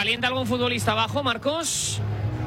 ¿Calienta algún futbolista abajo, Marcos?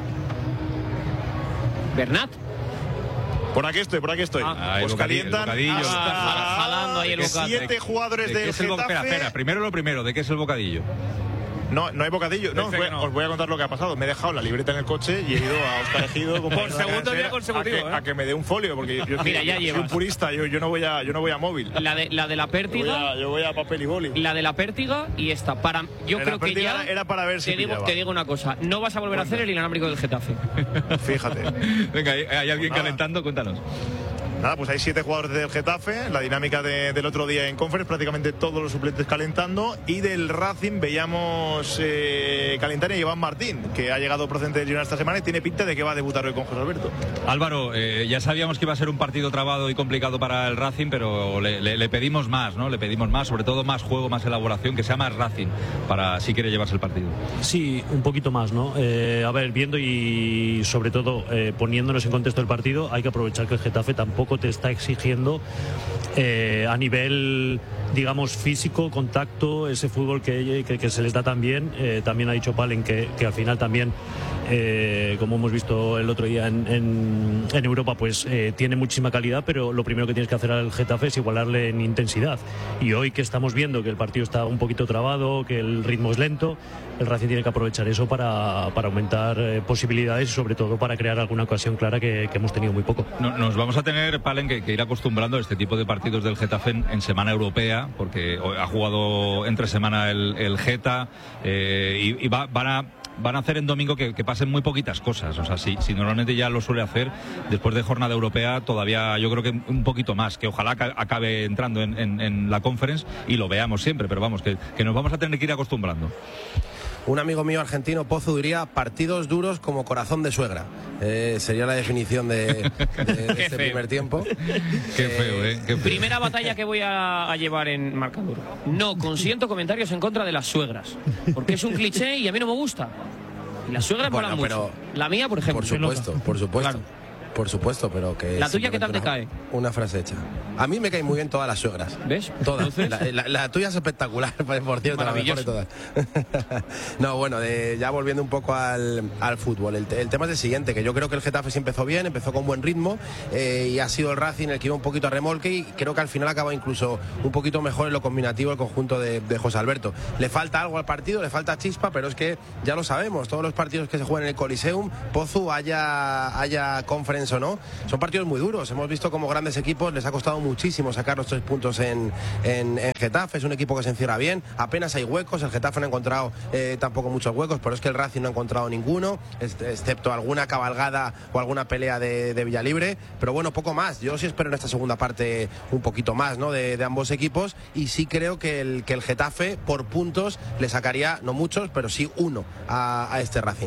Bernat. Por aquí estoy. Pues calientan jalando ahí el bocadillo. 7 jugadores del Getafe. Espera, primero lo primero, ¿de qué es el bocadillo? No hay bocadillo. No, os voy a contar lo que ha pasado. Me he dejado la libreta en el coche y he ido a Óscar Ejido por segundo día consecutivo, a que me dé un folio, porque yo Mira, ya soy un purista, yo no voy a móvil. La de la pértiga. Yo voy a papel y boli. La de la pértiga y esta. Yo creo que ya era para ver si te digo una cosa, no vas a volver a hacer el inalámbrico del Getafe. Fíjate. Venga, ¿hay alguien calentando? Cuéntanos. Nada, pues hay 7 jugadores del Getafe. La dinámica del otro día en Conference, prácticamente todos los suplentes calentando. Y del Racing veíamos calentar a Iván Martín, que ha llegado procedente del Girona esta semana y tiene pinta de que va a debutar hoy con José Alberto. Álvaro, ya sabíamos que iba a ser un partido trabado y complicado para el Racing, pero le pedimos más, ¿no? Le pedimos más, sobre todo más juego, más elaboración, que sea más Racing, para si quiere llevarse el partido. Sí, un poquito más, ¿no? A ver, viendo y sobre todo poniéndonos en contexto del partido, hay que aprovechar que el Getafe tampoco te está exigiendo a nivel, digamos, físico, contacto, ese fútbol que se les da tan bien. También ha dicho Palen que al final también, como hemos visto el otro día en Europa, pues tiene muchísima calidad, pero lo primero que tienes que hacer al Getafe es igualarle en intensidad. Y hoy que estamos viendo que el partido está un poquito trabado, que el ritmo es lento, el Racing tiene que aprovechar eso para aumentar posibilidades y sobre todo para crear alguna ocasión clara que hemos tenido muy poco. Nos vamos a tener, Palen, que ir acostumbrando a este tipo de partidos del Getafe en semana europea, porque ha jugado entre semana el Geta y van a hacer en domingo que pasen muy poquitas cosas. O sea, si normalmente ya lo suele hacer, después de jornada europea todavía yo creo que un poquito más, que ojalá acabe entrando en la Conference y lo veamos siempre, pero vamos, que nos vamos a tener que ir acostumbrando. Un amigo mío argentino, Pozo, diría partidos duros como corazón de suegra. Sería la definición de este primer tiempo. Qué feo, Qué feo. Primera batalla que voy a llevar en marcador. No consiento comentarios en contra de las suegras, porque es un cliché y a mí no me gusta. Y las suegras molan mucho. La mía, por ejemplo. Por supuesto. Claro. Por supuesto, pero que... ¿La tuya qué tal te cae? Una frase hecha. A mí me caen muy bien todas las suegras. ¿Ves? Todas. La tuya es espectacular, por cierto, la mejor de todas. No, bueno, ya volviendo un poco al fútbol. El tema es el siguiente, que yo creo que el Getafe sí empezó bien, empezó con buen ritmo, y ha sido el Racing el que iba un poquito a remolque, y creo que al final acaba incluso un poquito mejor en lo combinativo el conjunto de José Alberto. Le falta algo al partido, le falta chispa, pero es que ya lo sabemos, todos los partidos que se juegan en el Coliseum, Pozu, haya Conference o no, son partidos muy duros. Hemos visto como grandes equipos les ha costado muchísimo sacar los 3 puntos en Getafe. Es un equipo que se encierra bien, apenas hay huecos, el Getafe no ha encontrado tampoco muchos huecos, pero es que el Racing no ha encontrado ninguno, excepto alguna cabalgada o alguna pelea de Villalibre, pero bueno, poco más. Yo sí espero en esta segunda parte un poquito más, ¿no?, de ambos equipos, y sí creo que el Getafe por puntos le sacaría, no muchos, pero sí uno a este Racing.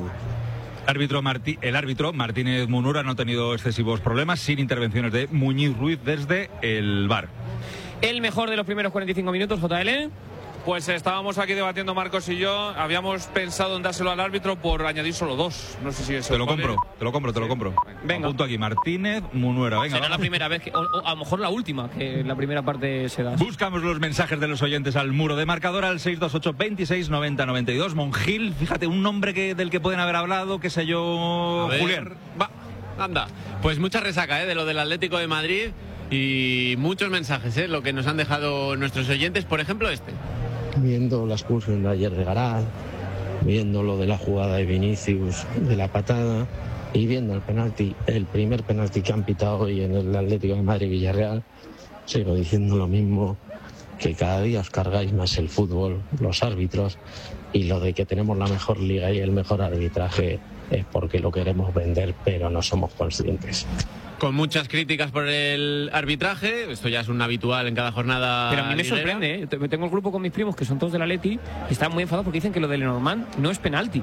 El árbitro Martínez Munura no ha tenido excesivos problemas, sin intervenciones de Muñiz Ruiz desde el VAR. El mejor de los primeros 45 minutos, JL. Pues estábamos aquí debatiendo Marcos y yo, habíamos pensado en dárselo al árbitro por añadir solo 2. No sé si eso... Te lo compro. Venga. Apunto aquí, Martínez Munura. Venga, será la primera vez, o a lo mejor la última, que la primera parte se da. Buscamos los mensajes de los oyentes al muro de marcador, al 628 26 90 92. Monjil, fíjate, un nombre del que pueden haber hablado, qué sé yo, Julián. Va, anda. Pues mucha resaca, de lo del Atlético de Madrid, y muchos mensajes, lo que nos han dejado nuestros oyentes, por ejemplo este. Viendo la expulsión de ayer de Garay, viendo lo de la jugada de Vinicius, de la patada, y viendo el primer penalti que han pitado hoy en el Atlético de Madrid-Villarreal, sigo diciendo lo mismo, que cada día os cargáis más el fútbol, los árbitros, y lo de que tenemos la mejor liga y el mejor arbitraje es porque lo queremos vender, pero no somos conscientes. Con muchas críticas por el arbitraje, esto ya es un habitual en cada jornada. Pero a mí me sorprende, tengo el grupo con mis primos que son todos del Atleti y están muy enfadados porque dicen que lo de Lenormand no es penalti.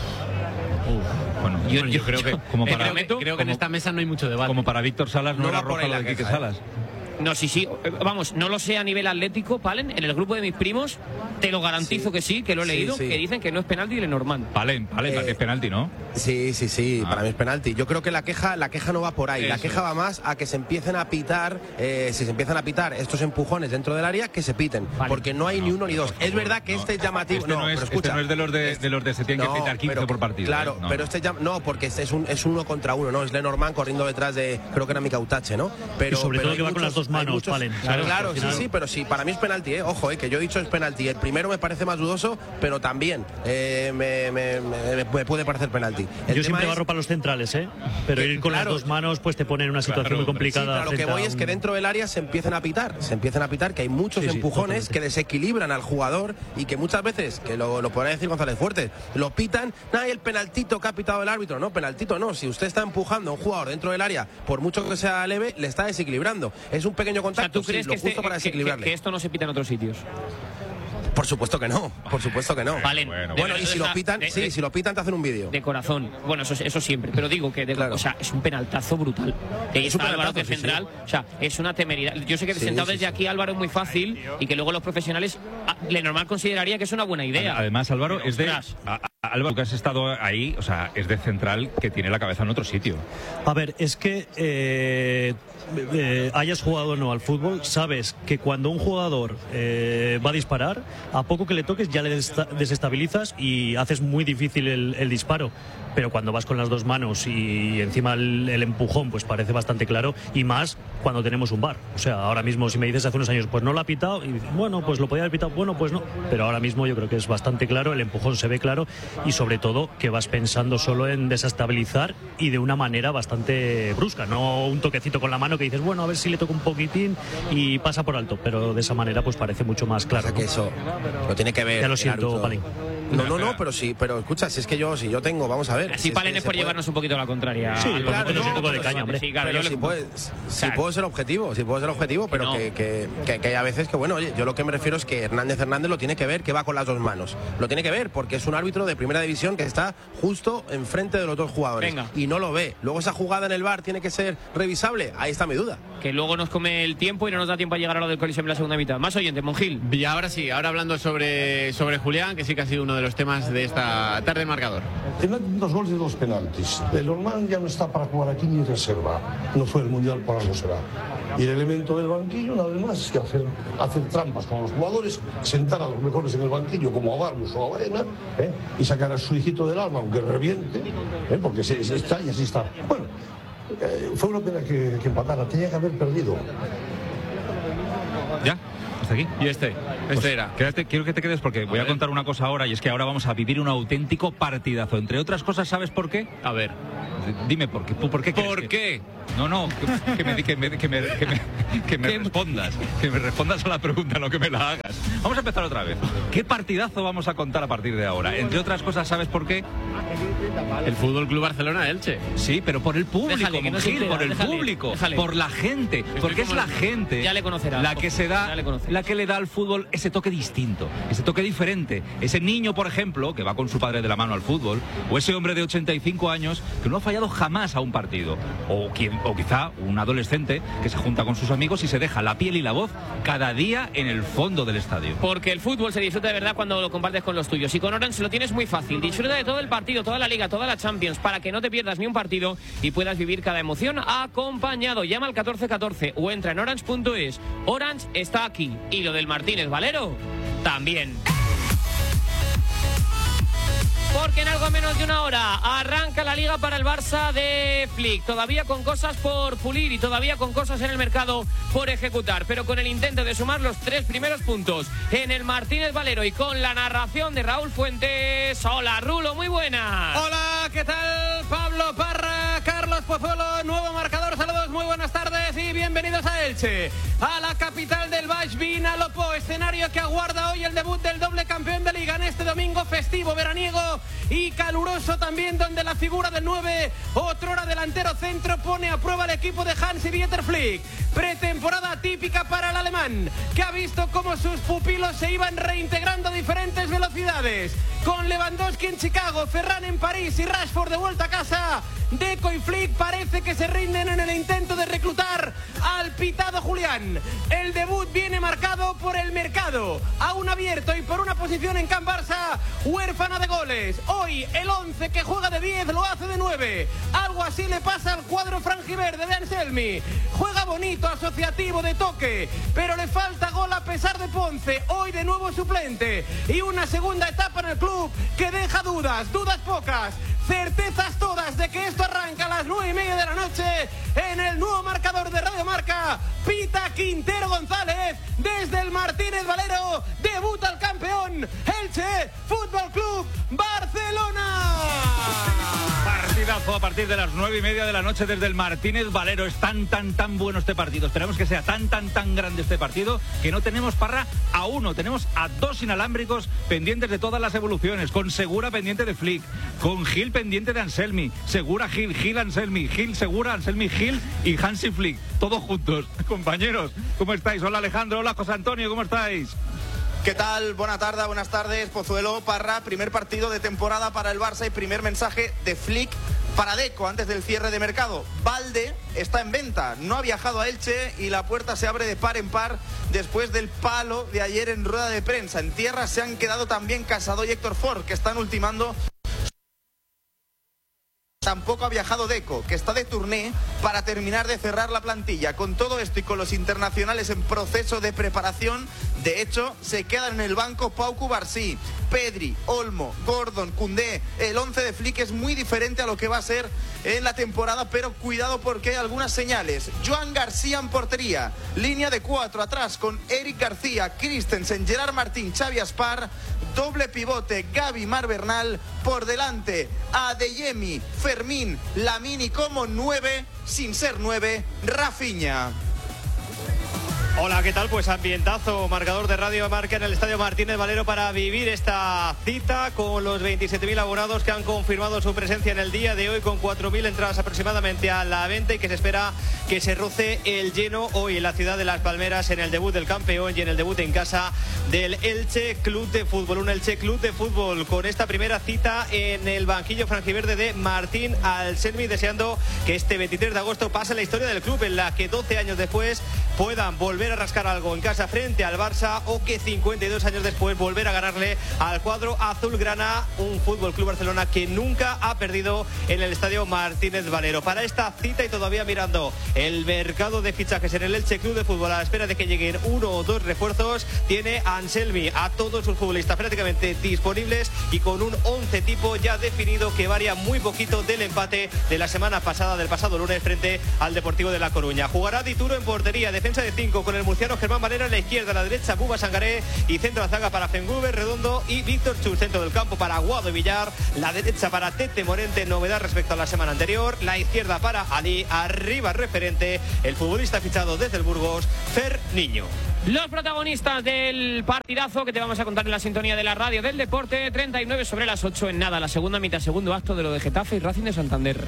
Bueno, yo creo que como para creo que en esta mesa no hay mucho debate. Como para Víctor Salas no era roja lo de Quique Salas. No, sí. Vamos, no lo sé a nivel atlético, Palen. En el grupo de mis primos, te lo garantizo que sí, que lo he leído, que dicen que no es penalti de Lenormand. Palen, para que es penalti, ¿no? Sí, para mí es penalti. Yo creo que la queja no va por ahí. La queja va más a que se empiecen a pitar, si se empiezan a pitar estos empujones dentro del área, que se piten. Porque no hay ni uno ni dos. Es verdad que este es llamativo. Pero escucha. Este no es de los de se tienen que pitar 15 por partido. Claro, pero porque este es uno contra uno, ¿no? Es Lenormand corriendo detrás de, creo que era Mikautache, ¿no? Pero sobre todo que va con las dos manos, Palen. Claro, sí, pero sí, para mí es penalti, ojo, que yo he dicho es penalti. El primero me parece más dudoso, pero también me puede parecer penalti. Yo siempre barro para los centrales, pero ir con las dos manos pues te pone en una situación muy complicada. Sí, lo que voy es que dentro del área se empiezan a pitar, que hay muchos empujones que desequilibran al jugador y que muchas veces, que lo podrá decir González Fuertes, lo pitan, el penaltito que ha pitado el árbitro. No, penaltito no, si usted está empujando a un jugador dentro del área, por mucho que sea leve, le está desequilibrando. Es un pequeño contacto. ¿Tú crees que esto no se pita en otros sitios? Por supuesto que no. Vale. Bueno, y si lo pitan, si lo pitan te hacen un vídeo. De corazón. Bueno, eso siempre. Pero digo que o sea, es un penaltazo brutal. Es un Álvaro de central. O sea, es una temeridad. Yo sé que sentado desde aquí Álvaro es muy fácil y que luego los profesionales Lenormand consideraría que es una buena idea. Además, Álvaro, Álvaro, que has estado ahí, o sea, es de central que tiene la cabeza en otro sitio. A ver, es que hayas jugado o no al fútbol, sabes que cuando un jugador va a disparar, a poco que le toques ya le desestabilizas y haces muy difícil el disparo. Pero cuando vas con las dos manos y encima el empujón, pues parece bastante claro, y más cuando tenemos un VAR. O sea, ahora mismo si me dices hace unos años, pues no lo ha pitado, y bueno, pues lo podía haber pitado, bueno, pues no. Pero ahora mismo yo creo que es bastante claro, el empujón se ve claro y sobre todo que vas pensando solo en desestabilizar y de una manera bastante brusca, no un toquecito con la mano que dices, bueno, a ver si le toco un poquitín y pasa por alto, pero de esa manera pues parece mucho más claro. O sea, que eso lo tiene que ver. Ya lo siento, Palín. No, pero escucha, si yo tengo, vamos a ver. Si Palen es por llevarnos un poquito a la contraria. Sí, claro, un poco de caña, hombre. Sí, claro, si puedo ser objetivo, pero no. que hay a veces que, bueno, oye, yo lo que me refiero es que Hernández lo tiene que ver, que va con las dos manos. Lo tiene que ver porque es un árbitro de primera división que está justo enfrente de los dos jugadores. Venga. Y no lo ve. Luego esa jugada en el VAR tiene que ser revisable. Ahí está mi duda. Que luego nos come el tiempo y no nos da tiempo a llegar a lo del Coliseum en la segunda mitad. Más oyentes, Monjil. Y ahora sí, ahora hablando sobre Julián, que sí que ha sido uno de los temas de esta tarde marcador. Tiene 2 goles y 2 penaltis. El Lenormand ya no está para jugar aquí ni reserva. No fue el Mundial, por algo será. Y el elemento del banquillo, nada más, es que hacer trampas con los jugadores, sentar a los mejores en el banquillo, como a Barrios o a Baena, y sacar a su hijito del alma, aunque reviente, porque se está y así está. Bueno, fue una pena que empatara, tenía que haber perdido. ¿Ya? ¿Hasta aquí? Y este era. Quiero que te quedes porque voy a contar una cosa ahora, y es que ahora vamos a vivir un auténtico partidazo. Entre otras cosas, ¿sabes por qué? A ver. Dime por qué. ¿Por qué? ¿Por qué? No, que me respondas. Que me respondas a la pregunta, no que me la hagas. Vamos a empezar otra vez. ¿Qué partidazo vamos a contar a partir de ahora? Entre otras cosas, ¿sabes por qué? El Fútbol Club Barcelona Elche. Sí, pero por el público, déjale, por el público, por la gente, porque es la gente ya le conocerá, la que le da al fútbol ese toque distinto, ese toque diferente. Ese niño, por ejemplo, que va con su padre de la mano al fútbol, o ese hombre de 85 años que no ha fallado jamás a un partido, o quizá un adolescente que se junta con sus amigos y se deja la piel y la voz cada día en el fondo del estadio. Porque el fútbol se disfruta de verdad cuando lo compartes con los tuyos, y con Orange lo tienes muy fácil. Disfruta de todo el partido, toda la Liga, toda la Champions, para que no te pierdas ni un partido y puedas vivir cada emoción acompañado. Llama al 1414 o entra en orange.es. Orange está aquí. Y lo del Martínez Valero también. Porque en algo menos de una hora arranca la Liga para el Barça de Flick. Todavía con cosas por pulir y todavía con cosas en el mercado por ejecutar. Pero con el intento de sumar los 3 primeros puntos en el Martínez Valero y con la narración de Raúl Fuentes. Hola, Rulo, muy buenas. Hola, ¿qué tal? Pablo Parra, Carlos Pozuelo, nuevo marcador. Saludos, muy buenas tardes y bienvenidos a Elche. A la capital del Baix Vinalopó, escenario que aguarda hoy el debut del doble campeón de Liga en este domingo festivo, veraniego y caluroso también, donde la figura del 9, otrora delantero centro, pone a prueba el equipo de Hansi-Dieter Flick. Pretemporada típica para el alemán, que ha visto cómo sus pupilos se iban reintegrando a diferentes velocidades. Con Lewandowski en Chicago, Ferran en París y Rashford de vuelta a casa, Deco y Flick parece que se rinden en el intento de reclutar al pitado Julián. El debut viene marcado por el mercado, aún abierto y por una posición en Can Barça huérfana de goles. Hoy el 11 que juega de 10 lo hace de 9. Algo así le pasa al cuadro franjiverde de Anselmi. Juega bonito, asociativo, de toque, pero le falta gol a pesar de Ponce, hoy de nuevo suplente. Y una segunda etapa en el club que deja dudas pocas, certezas todas de que esto arranca a las 9:30 de la noche en el nuevo marcador de Radio Marca. Pita Quintero González desde el Martínez Valero, debuta el campeón Elche Fútbol Club Barcelona. Partidazo a partir de las 9:30 de la noche desde el Martínez Valero. Es tan bueno este partido. Esperamos que sea tan grande este partido que no tenemos Parra a uno, tenemos a dos inalámbricos pendientes de todas las evoluciones, con Segura pendiente de Flick, con Gil pendiente de Anselmi, Segura Gil Anselmi, Gil Segura Anselmi Gil y Hansi Flick, todos juntos. Compañeros, ¿cómo estáis? Hola Alejandro, hola José Antonio, ¿cómo estáis? ¿Qué tal? Buenas tardes, Pozuelo, Parra. Primer partido de temporada para el Barça y primer mensaje de Flick para Deco antes del cierre de mercado. Balde está en venta, no ha viajado a Elche y la puerta se abre de par en par después del palo de ayer en rueda de prensa. En tierra se han quedado también Casado y Héctor Ford, que están ultimando. Tampoco ha viajado Deco, que está de tourné para terminar de cerrar la plantilla. Con todo esto y con los internacionales en proceso de preparación, de hecho, se quedan en el banco Pau Cubarsí, Pedri, Olmo, Gordon, Koundé. El 11 de Flick es muy diferente a lo que va a ser en la temporada, pero cuidado porque hay algunas señales. Joan García en portería, línea de 4 atrás con Eric García, Christensen, Gerard Martín, Xavi Aspar, doble pivote Gavi, Mar Bernal, por delante Adeyemi, Fermín, Lamini como 9, sin ser 9, Rafinha. Hola, ¿qué tal? Pues ambientazo, marcador de Radio Marca en el Estadio Martínez Valero para vivir esta cita con los 27.000 abonados que han confirmado su presencia en el día de hoy, con 4.000 entradas aproximadamente a la venta, y que se espera que se roce el lleno hoy en la ciudad de Las Palmeras en el debut del campeón y en el debut en casa del Elche Club de Fútbol. Un Elche Club de Fútbol con esta primera cita en el banquillo franjiverde de Martín Anselmi, deseando que este 23 de agosto pase la historia del club, en la que 12 años después puedan volver a rascar algo en casa frente al Barça, o que 52 años después volver a ganarle al cuadro azulgrana, un Fútbol Club Barcelona que nunca ha perdido en el Estadio Martínez Valero. Para esta cita, y todavía mirando el mercado de fichajes en el Elche Club de Fútbol, a la espera de que lleguen uno o dos refuerzos, tiene Anselmi a todos sus futbolistas prácticamente disponibles y con un 11 tipo ya definido que varía muy poquito del empate de la semana pasada, del pasado lunes, frente al Deportivo de La Coruña. Jugará Dituro en portería, defensa de 5 con el murciano Germán Valera, en la izquierda, a la derecha Buba Sangaré, y centro de zaga para Fenguber, Redondo y Víctor Chus. Centro del campo para Guado y Villar, la derecha para Tete Morente, novedad respecto a la semana anterior, la izquierda para Ali, arriba referente el futbolista fichado desde el Burgos, Fer Niño. Los protagonistas del partidazo que te vamos a contar en la sintonía de la radio del deporte. 39 sobre las 8 en nada, la segunda mitad, segundo acto de lo de Getafe y Racing de Santander.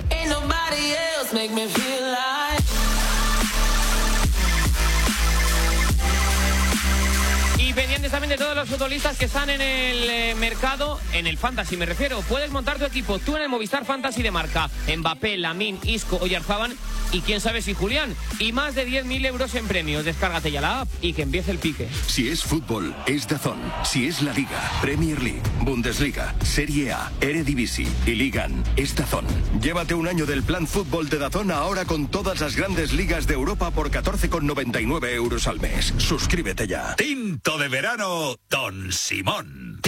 Y pendientes también de todos los futbolistas que están en el mercado, en el Fantasy me refiero. Puedes montar tu equipo tú en el Movistar Fantasy de Marca. Mbappé, Lamine, Isco, Oyarzabal y quién sabe si Julián. Y más de 10.000 euros en premios. Descárgate ya la app y que empiece el pique. Si es fútbol, es DAZN. Si es la Liga, Premier League, Bundesliga, Serie A, Eredivisie y Ligan, es DAZN. Llévate un año del plan fútbol de DAZN ahora con todas las grandes ligas de Europa por 14,99 euros al mes. Suscríbete ya. Tinto de verano, Don Simón.